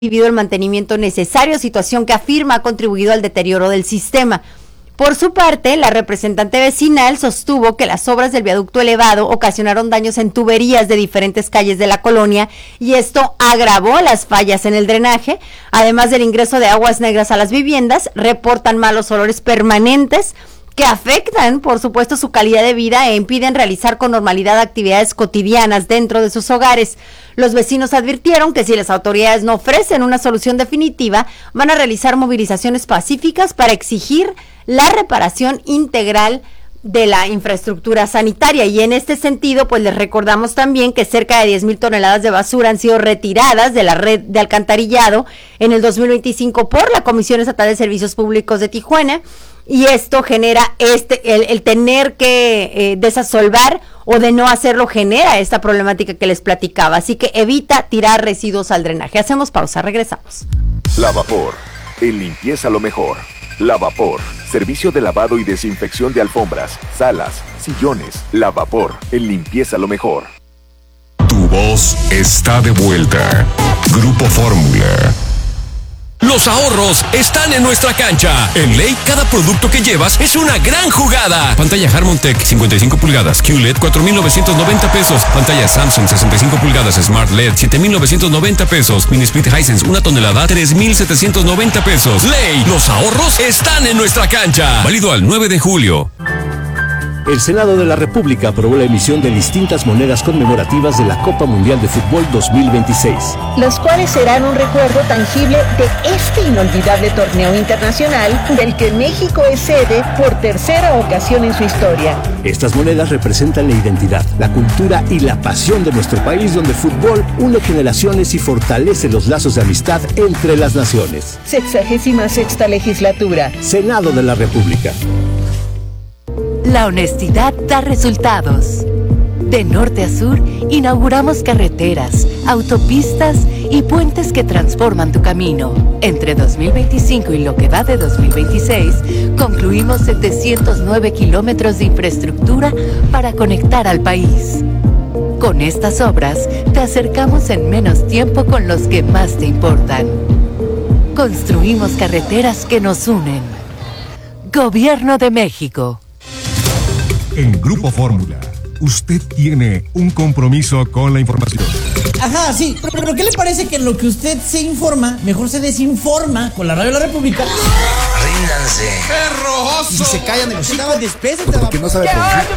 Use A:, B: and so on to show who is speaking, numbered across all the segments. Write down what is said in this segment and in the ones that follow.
A: recibido el mantenimiento necesario, situación que afirma ha contribuido al deterioro del sistema. Por su parte, la representante vecinal sostuvo que las obras del viaducto elevado ocasionaron daños en tuberías de diferentes calles de la colonia y esto agravó las fallas en el drenaje. Además del ingreso de aguas negras a las viviendas, reportan malos olores permanentes que afectan, por supuesto, su calidad de vida e impiden realizar con normalidad actividades cotidianas dentro de sus hogares. Los vecinos advirtieron que si las autoridades no ofrecen una solución definitiva, van a realizar movilizaciones pacíficas para exigir la reparación integral de la infraestructura sanitaria. Y en este sentido, pues les recordamos también que cerca de 10,000 toneladas de basura han sido retiradas de la red de alcantarillado en el 2025 por la Comisión Estatal de Servicios Públicos de Tijuana. Y esto genera el tener que desasolvar o de no hacerlo genera esta problemática que les platicaba. Así que evita tirar residuos al drenaje. Hacemos pausa, regresamos.
B: Lavapor, en limpieza lo mejor. Lavapor, servicio de lavado y desinfección de alfombras, salas, sillones. Lavapor, en limpieza lo mejor.
C: Tu voz está de vuelta. Grupo Fórmula.
D: Los ahorros están en nuestra cancha. En Ley, cada producto que llevas es una gran jugada. Pantalla Harmon-Tech 55 pulgadas QLED 4,990 pesos. Pantalla Samsung 65 pulgadas Smart LED 7,990 pesos. Mini Split Hisense 1 tonelada 3,790 pesos. Ley, los ahorros están en nuestra cancha. Válido al 9 de julio.
E: El Senado de la República aprobó la emisión de distintas monedas conmemorativas de la Copa Mundial de Fútbol 2026.
F: Los cuales serán un recuerdo tangible de este inolvidable torneo internacional del que México es sede por tercera ocasión en su historia.
E: Estas monedas representan la identidad, la cultura y la pasión de nuestro país, donde el fútbol une generaciones y fortalece los lazos de amistad entre las naciones.
F: 66ª legislatura.
E: Senado de la República.
G: La honestidad da resultados. De norte a sur, inauguramos carreteras, autopistas y puentes que transforman tu camino. Entre 2025 y lo que va de 2026, concluimos 709 kilómetros de infraestructura para conectar al país. Con estas obras, te acercamos en menos tiempo con los que más te importan. Construimos carreteras que nos unen. Gobierno de México.
C: En Grupo Fórmula, usted tiene un compromiso con la información.
H: Ajá, sí, pero ¿qué le parece que en lo que usted se informa, mejor se desinforma con la Radio de la República?
I: Ríndanse.
H: ¡Perroso! Y si se callan de los hijos, despésate.
I: Porque no sabe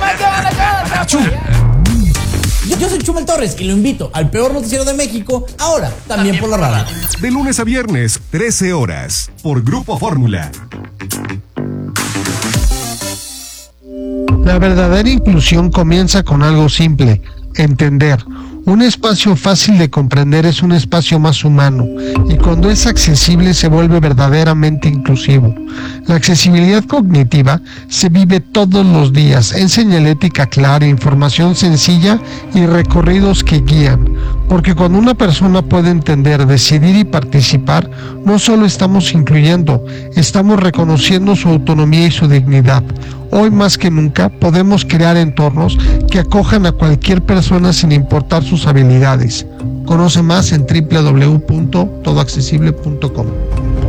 H: Yo soy Chumel Torres y lo invito al peor noticiero de México, ahora también por la radio.
C: De lunes a viernes, 13 horas, por Grupo Fórmula.
J: La verdadera inclusión comienza con algo simple: entender. Un espacio fácil de comprender es un espacio más humano, y cuando es accesible se vuelve verdaderamente inclusivo. La accesibilidad cognitiva se vive todos los días en señalética clara, información sencilla y recorridos que guían. Porque cuando una persona puede entender, decidir y participar, no solo estamos incluyendo, estamos reconociendo su autonomía y su dignidad. Hoy más que nunca podemos crear entornos que acojan a cualquier persona sin importar sus habilidades. Conoce más en www.todoaccesible.com.